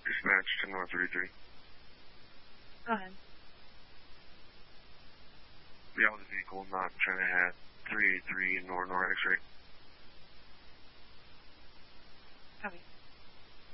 Dispatch to North 33. Go ahead. Yeah, with a vehicle not trying to have 383 North X-ray.